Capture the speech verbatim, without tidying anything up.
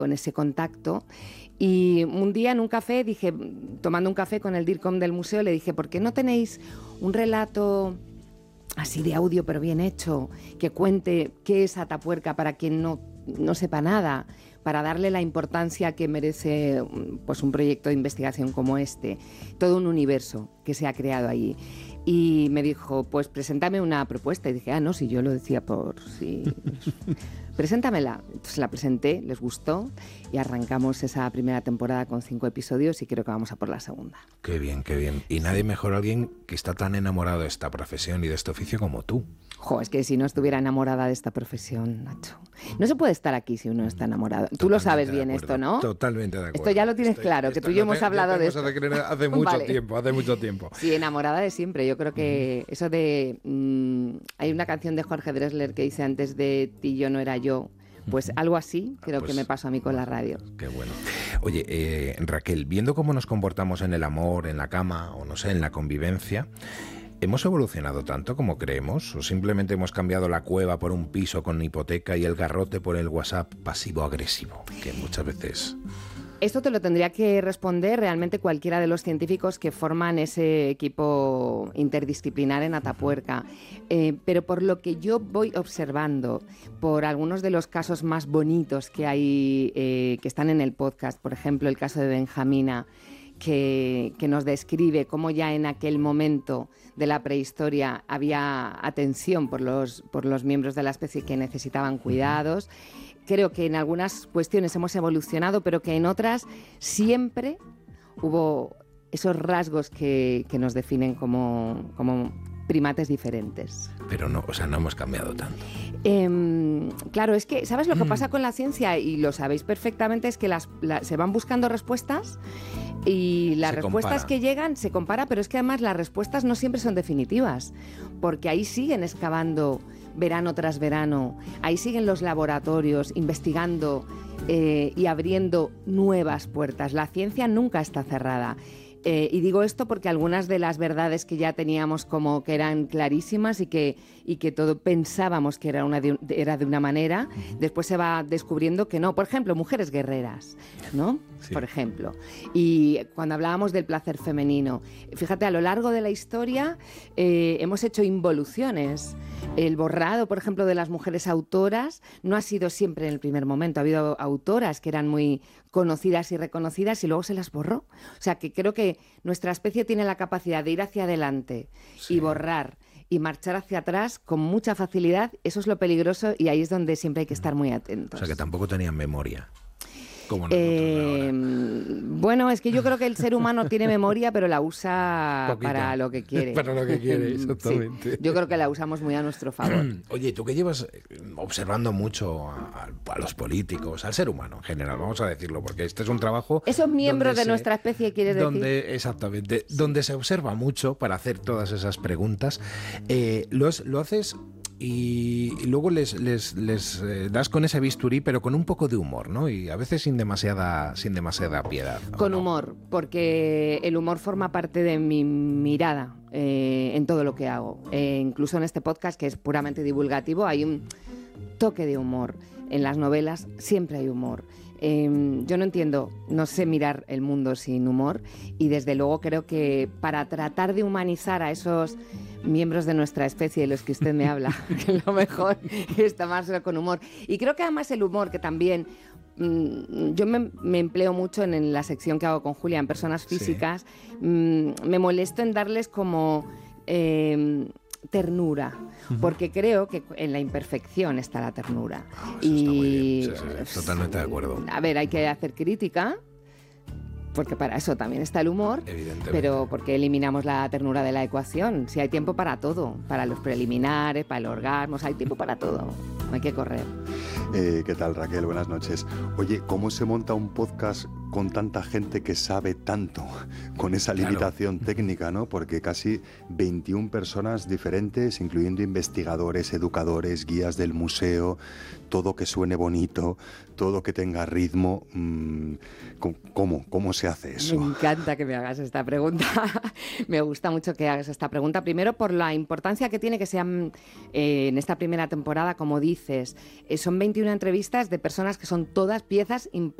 con ese contacto. Y un día en un café, dije, tomando un café con el DIRCOM del museo, le dije, ¿por qué no tenéis un relato así de audio pero bien hecho, que cuente qué es Atapuerca para quien no, no sepa nada, para darle la importancia que merece pues, un proyecto de investigación como este, todo un universo que se ha creado allí? Y me dijo, pues preséntame una propuesta. Y dije, ah, no, si yo lo decía por si... Preséntamela. Entonces la presenté, les gustó y arrancamos esa primera temporada con cinco episodios y creo que vamos a por la segunda. Qué bien, qué bien. Y nadie mejor alguien que está tan enamorado de esta profesión y de este oficio como tú. Jo, es que si no estuviera enamorada de esta profesión, Nacho. No se puede estar aquí si uno está enamorado. Totalmente. Tú lo sabes bien esto, ¿no? Totalmente de acuerdo. Esto ya lo tienes estoy, claro, que tú y yo hemos te, hablado de esto. Hace, hace mucho vale. tiempo, hace mucho tiempo. Sí, enamorada de siempre. Yo creo que uh-huh. eso de... Mmm, hay una canción de Jorge Drexler que dice, antes de ti yo no era yo. Pues algo así creo ah, pues, que me pasó a mí con la radio. Qué bueno. Oye, eh, Raquel, viendo cómo nos comportamos en el amor, en la cama o no sé, en la convivencia, ¿hemos evolucionado tanto como creemos? ¿O simplemente hemos cambiado la cueva por un piso con hipoteca y el garrote por el WhatsApp pasivo-agresivo? Que muchas veces... Esto te lo tendría que responder realmente cualquiera de los científicos que forman ese equipo interdisciplinar en Atapuerca. Eh, pero por lo que yo voy observando, por algunos de los casos más bonitos que hay, eh, que están en el podcast, por ejemplo, el caso de Benjamina, que, que nos describe cómo ya en aquel momento de la prehistoria había atención por los, por los miembros de la especie que necesitaban cuidados. Creo que en algunas cuestiones hemos evolucionado, pero que en otras siempre hubo esos rasgos que, que nos definen como, como primates diferentes. Pero no, o sea, no hemos cambiado tanto. Eh, claro, es que, ¿sabes lo que pasa con la ciencia? Y lo sabéis perfectamente, es que las, la, se van buscando respuestas y las se respuestas compara. que llegan se compara, pero es que además las respuestas no siempre son definitivas, porque ahí siguen excavando verano tras verano, ahí siguen los laboratorios investigando eh, y abriendo nuevas puertas. La ciencia nunca está cerrada. Eh, y digo esto porque algunas de las verdades que ya teníamos como que eran clarísimas y que, y que todo pensábamos que era, una de, era de una manera, después se va descubriendo que no. Por ejemplo, mujeres guerreras, ¿no? Sí. Por ejemplo. Y cuando hablábamos del placer femenino, fíjate, a lo largo de la historia eh, hemos hecho involuciones. El borrado, por ejemplo, de las mujeres autoras no ha sido siempre en el primer momento. Ha habido autoras que eran muy conocidas y reconocidas y luego se las borró. O sea, que creo que nuestra especie tiene la capacidad de ir hacia adelante sí. y borrar y marchar hacia atrás con mucha facilidad. Eso es lo peligroso y ahí es donde siempre hay que estar muy atentos. O sea, que tampoco tenían memoria. Como eh, bueno, es que yo creo que el ser humano tiene memoria, pero la usa Poquito. para lo que quiere. Para lo que quiere, exactamente. Sí, yo creo que la usamos muy a nuestro favor. Oye, tú que llevas observando mucho a, a los políticos, al ser humano en general, vamos a decirlo, porque este es un trabajo... Esos miembros de se, nuestra especie, ¿quieres donde, decir? Exactamente, sí. donde se observa mucho para hacer todas esas preguntas. Eh, lo, lo haces... Y luego les, les, les eh, das con ese bisturí, pero con un poco de humor, ¿no? Y a veces sin demasiada, sin demasiada piedad. Con ¿no? humor, porque el humor forma parte de mi mirada eh, en todo lo que hago. Eh, incluso en este podcast, que es puramente divulgativo, hay un toque de humor. En las novelas siempre hay humor. Eh, yo no entiendo, no sé mirar el mundo sin humor y desde luego creo que para tratar de humanizar a esos miembros de nuestra especie de los que usted me habla, que lo mejor es tomárselo con humor. Y creo que además el humor, que también mmm, yo me, me empleo mucho en, en la sección que hago con Julia, en personas físicas, sí. mmm, me molesto en darles como... Eh, ternura, uh-huh. porque creo que en la imperfección está la ternura. Oh, eso y está muy bien. Sí, sí, totalmente de acuerdo. A ver, hay que hacer crítica, porque para eso también está el humor, pero porque eliminamos la ternura de la ecuación. Si hay tiempo para todo, para los preliminares, para el orgasmo, hay tiempo para todo, no hay que correr. Eh, ¿Qué tal, Raquel? Buenas noches. Oye, ¿cómo se monta un podcast con tanta gente que sabe tanto, con esa limitación claro. técnica, ¿no? Porque casi veintiuna personas diferentes, incluyendo investigadores, educadores, guías del museo, todo que suene bonito, todo que tenga ritmo. ¿Cómo? ¿Cómo se hace eso? Me encanta que me hagas esta pregunta. Me gusta mucho que hagas esta pregunta. Primero, por la importancia que tiene que sean, eh, en esta primera temporada, como dices, eh, son veintiuna entrevistas de personas que son todas piezas importantes